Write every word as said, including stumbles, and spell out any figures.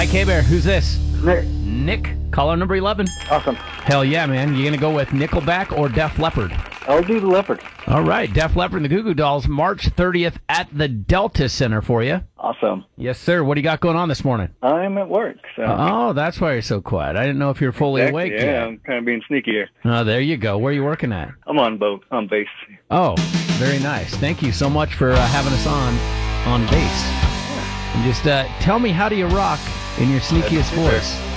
Hi, K-Bear. Who's this? Nick. Nick. Caller number eleven. Awesome. Hell yeah, man. You going to go with Nickelback or Def Leppard? I'll do the Leopard. All right. Def Leppard and the Goo Goo Dolls, March thirtieth at the Delta Center for you. Awesome. Yes, sir. What do you got going on this morning? I'm at work, so. Oh, that's why you're so quiet. I didn't know if you're fully Exactly, awake yeah, yet. I'm kind of being sneaky here. Oh, there you go. Where are you working at? I'm on boat, on base. Oh, very nice. Thank you so much for uh, having us on on base. And just uh, tell me, how do you rock in your sneakiest Super. voice?